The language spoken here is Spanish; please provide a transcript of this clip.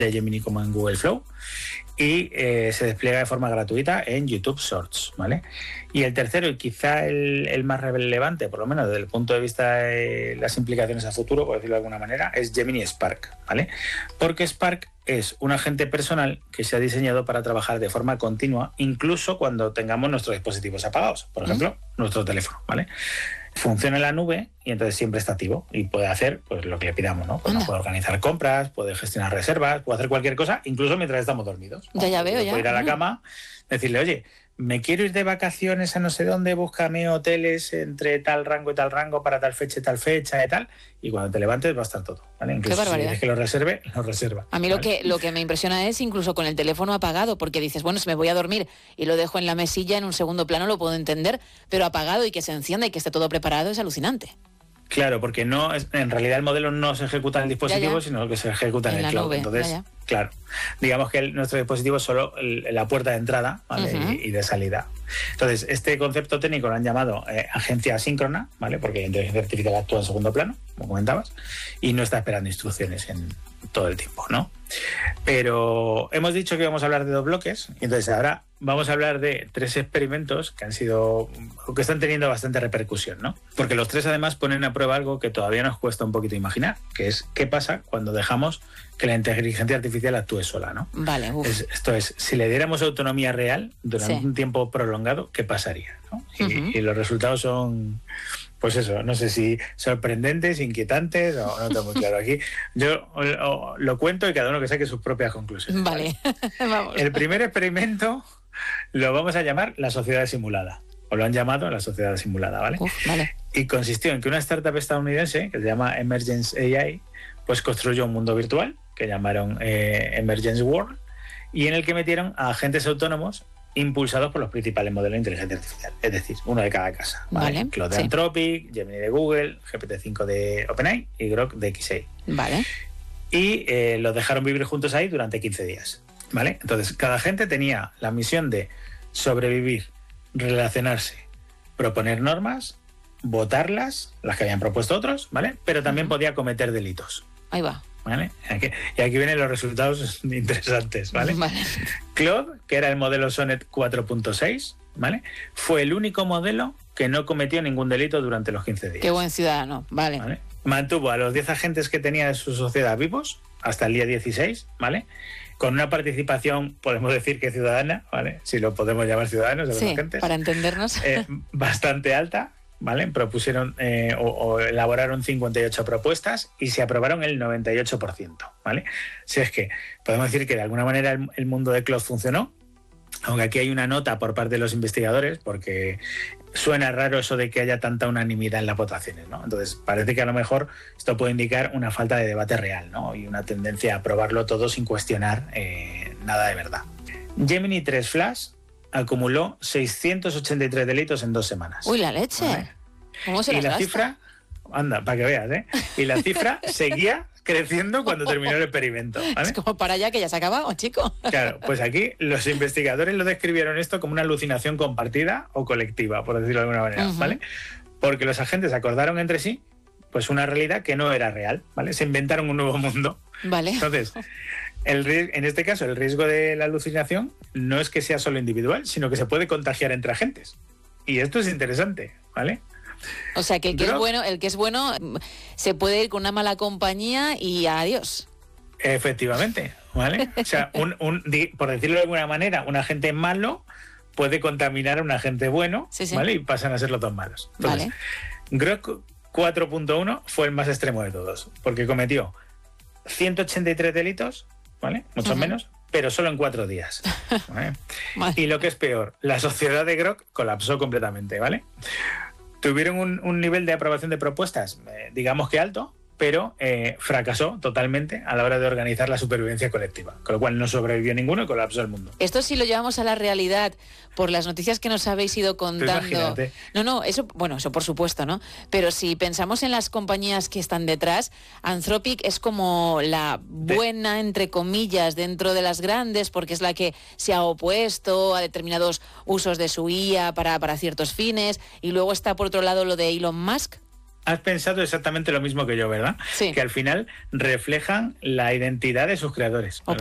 de Gemini como en Google Flow, y se despliega de forma gratuita en YouTube Shorts, ¿vale? Y el tercero, y quizá el más relevante, por lo menos desde el punto de vista de las implicaciones a futuro, por decirlo de alguna manera, es Gemini Spark, ¿vale? Porque Spark es un agente personal que se ha diseñado para trabajar de forma continua, incluso cuando tengamos nuestros dispositivos apagados, por ejemplo, nuestro teléfono, ¿vale? Funciona en la nube y entonces siempre está activo y puede hacer pues lo que le pidamos, ¿no? Pues puede organizar compras, puede gestionar reservas, puede hacer cualquier cosa, incluso mientras estamos dormidos, ¿no? Ya veo, ya. Puede ir a la cama, decirle, oye, me quiero ir de vacaciones a no sé dónde, búscame hoteles entre tal rango y tal rango para tal fecha y tal, y cuando te levantes va a estar todo, ¿vale? Incluso si quieres que lo reserve, lo reserva. A mí ¿vale? lo que me impresiona es incluso con el teléfono apagado, porque dices, bueno, si me voy a dormir y lo dejo en la mesilla en un segundo plano lo puedo entender, pero apagado y que se encienda y que esté todo preparado es alucinante. Claro, porque no en realidad el modelo no se ejecuta en el dispositivo, sino que se ejecuta en el cloud. Nube. Entonces, claro, digamos que nuestro dispositivo es solo la puerta de entrada, ¿vale? y de salida. Entonces, este concepto técnico lo han llamado agencia asíncrona, ¿vale? Porque la inteligencia artificial actúa en segundo plano, como comentabas, y no está esperando instrucciones en todo el tiempo, ¿no? Pero hemos dicho que íbamos a hablar de 2 bloques, y entonces ahora vamos a hablar de 3 experimentos que que están teniendo bastante repercusión, ¿no? Porque los 3 además ponen a prueba algo que todavía nos cuesta un poquito imaginar, que es qué pasa cuando dejamos que la inteligencia artificial actúe sola, ¿no? Vale. Esto es, si le diéramos autonomía real durante un tiempo prolongado, ¿qué pasaría? ¿no? Y los resultados son, pues eso, no sé si sorprendentes, inquietantes, o no tengo muy claro aquí. Yo lo cuento y cada uno que saque sus propias conclusiones. Vale. Vamos. El primer experimento lo vamos a llamar la sociedad simulada, o lo han llamado la sociedad simulada, ¿vale? Vale. Y consistió en que una startup estadounidense que se llama Emergence AI, pues construyó un mundo virtual que llamaron Emergence World, y en el que metieron a agentes autónomos impulsados por los principales modelos de inteligencia artificial, es decir, uno de cada casa, ¿vale? Claude de Anthropic, Gemini de Google, GPT-5 de OpenAI y Grok de XAI. Vale. Y los dejaron vivir juntos ahí durante 15 días, ¿vale? Entonces, cada agente tenía la misión de sobrevivir, relacionarse, proponer normas, votarlas, las que habían propuesto otros, ¿vale? Pero también podía cometer delitos. Ahí va. ¿Vale? Y aquí vienen los resultados interesantes, ¿vale? Claude, que era el modelo Sonnet 4.6, ¿vale? Fue el único modelo que no cometió ningún delito durante los 15 días. Qué buen ciudadano, ¿vale? Mantuvo a los 10 agentes que tenía de su sociedad vivos hasta el día 16, ¿vale? Con una participación, podemos decir que ciudadana, ¿vale? Si lo podemos llamar ciudadanos de los agentes. Para entendernos. Bastante alta, ¿vale? Propusieron o elaboraron 58 propuestas y se aprobaron el 98%, ¿vale? Si es que podemos decir que de alguna manera el mundo de Claude funcionó, aunque aquí hay una nota por parte de los investigadores, porque suena raro eso de que haya tanta unanimidad en las votaciones, ¿no? Entonces parece que a lo mejor esto puede indicar una falta de debate real, ¿no? Y una tendencia a aprobarlo todo sin cuestionar nada de verdad. Gemini 3 Flash acumuló 683 delitos en 2 semanas. ¡Uy, la leche! ¿Vale? ¿Cómo se las gasta? Cifra, anda, para que veas, ¿eh? Y la cifra seguía creciendo cuando terminó el experimento, ¿vale? Es como para allá que ya se ha acabado, chico. Claro, pues aquí los investigadores lo describieron esto como una alucinación compartida o colectiva, por decirlo de alguna manera, ¿vale? Porque los agentes acordaron entre sí pues una realidad que no era real, ¿vale? Se inventaron un nuevo mundo. Vale. Entonces, en este caso, el riesgo de la alucinación no es que sea solo individual, sino que se puede contagiar entre agentes. Y esto es interesante, ¿vale? O sea, que el que es bueno se puede ir con una mala compañía y adiós. Efectivamente, ¿vale? O sea, por decirlo de alguna manera, un agente malo puede contaminar a un agente bueno, ¿vale? Y pasan a ser los dos malos. Entonces, Grok 4.1 fue el más extremo de todos, porque cometió 183 delitos, ¿vale? Muchos menos, pero solo en 4 días. ¿Vale? Y lo que es peor, la sociedad de Grok colapsó completamente, ¿vale? Tuvieron un nivel de aprobación de propuestas, digamos que alto, pero fracasó totalmente a la hora de organizar la supervivencia colectiva, con lo cual no sobrevivió ninguno y colapsó el mundo. Esto si lo llevamos a la realidad, por las noticias que nos habéis ido contando... No, eso por supuesto, ¿no? Pero si pensamos en las compañías que están detrás, Anthropic es como la buena, entre comillas, dentro de las grandes, porque es la que se ha opuesto a determinados usos de su IA para ciertos fines, y luego está por otro lado lo de Elon Musk. has pensado exactamente lo mismo que yo, ¿verdad? Sí. Que al final reflejan la identidad de sus creadores.